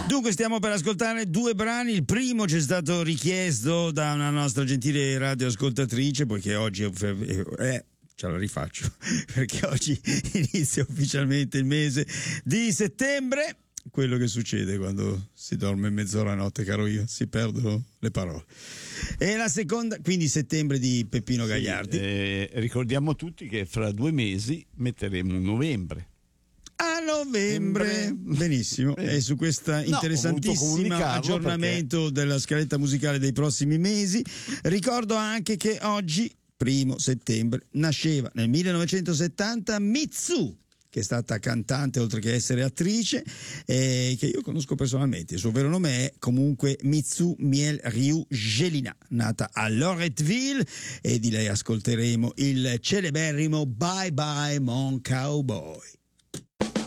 Dunque stiamo per ascoltare due brani. Il primo ci è stato richiesto da una nostra gentile radioascoltatrice, poiché oggi ce la rifaccio perché oggi inizia ufficialmente il mese di settembre. Quello che succede quando si dorme mezz'ora a notte, caro io, si perdono le parole. E la seconda, quindi settembre di Peppino Gagliardi. Ricordiamo tutti che fra 2 mesi metteremo un novembre. A novembre, benissimo. E su questo interessantissimo aggiornamento della scaletta musicale dei prossimi mesi, ricordo anche che oggi, 1 settembre, nasceva nel 1970 Mitsu, che è stata cantante oltre che essere attrice, che io conosco personalmente. Il suo vero nome è comunque Mitsu Miel Ryu Jelina, nata a Loretteville, e di lei ascolteremo il celeberrimo Bye Bye Mon Cowboy.